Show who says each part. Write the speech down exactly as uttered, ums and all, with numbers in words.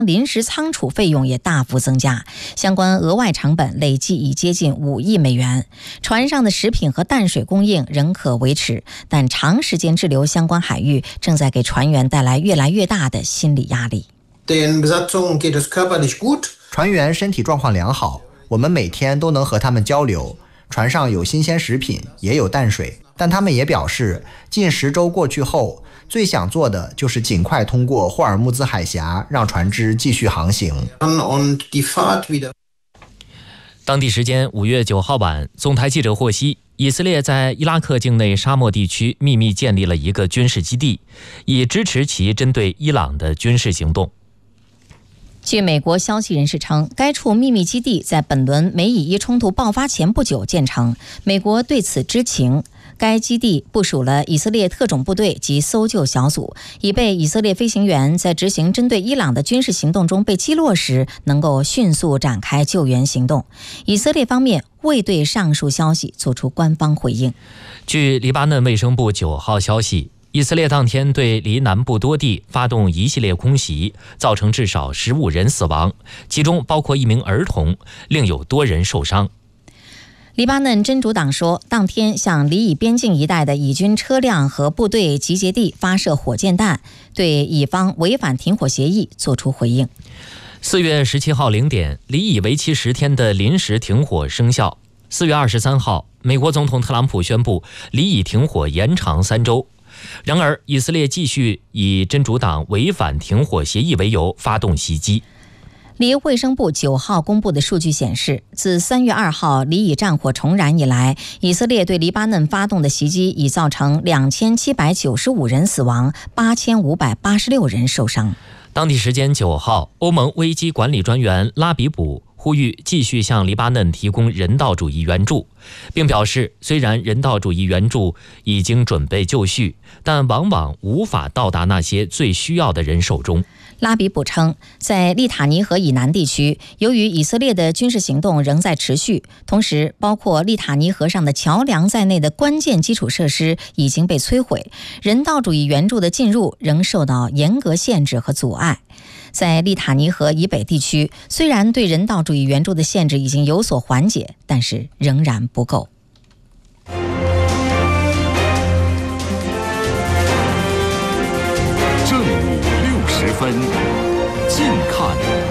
Speaker 1: 临时仓储费用也大幅增加，相关额外成本累计已接近五亿美元。船上的食品和淡水供应仍可维持，但长时间滞留相关海域正在给船员带来越来越大的心理压力。
Speaker 2: 船员身体状况良好，我们每天都能和他们交流。船上有新鲜食品，也有淡水，但他们也表示，近十周过去后，最想做的就是尽快通过霍尔木兹海峡，让船只继续航行。
Speaker 3: 当地时间五月九号晚，总台记者获悉，以色列在伊拉克境内沙漠地区秘密建立了一个军事基地，以支持其针对伊朗的军事行动。
Speaker 1: 据美国消息人士称，该处秘密基地在本轮美以伊冲突爆发前不久建成，美国对此知情。该基地部署了以色列特种部队及搜救小组，以备以色列飞行员在执行针对伊朗的军事行动中被击落时，能够迅速展开救援行动。以色列方面未对上述消息作出官方回应。
Speaker 3: 据黎巴嫩卫生部九号消息，以色列当天对黎南部多地发动一系列空袭，造成至少十五人死亡，其中包括一名儿童，另有多人受伤。
Speaker 1: 黎巴嫩真主党说，当天向黎以边境一带的以军车辆和部队集结地发射火箭弹，对以方违反停火协议作出回应。
Speaker 3: 四月十七号零点，黎以为期十天的临时停火生效。四月二十三号，美国总统特朗普宣布黎以停火延长三周。然而，以色列继续以真主党违反停火协议为由发动袭击。
Speaker 1: 黎卫生部九号公布的数据显示，自三月二号黎以战火重燃以来，以色列对黎巴嫩发动的袭击已造成两千七百九十五人死亡，八千五百八十六人受伤。
Speaker 3: 当地时间九号，欧盟危机管理专员拉比卜呼吁继续向黎巴嫩提供人道主义援助，并表示，虽然人道主义援助已经准备就绪，但往往无法到达那些最需要的人手中。
Speaker 1: 拉比卜称，在利塔尼河以南地区，由于以色列的军事行动仍在持续，同时包括利塔尼河上的桥梁在内的关键基础设施已经被摧毁，人道主义援助的进入仍受到严格限制和阻碍。在利塔尼河以北地区，虽然对人道主义援助的限制已经有所缓解，但是仍然不够。
Speaker 4: 正午六十分，近看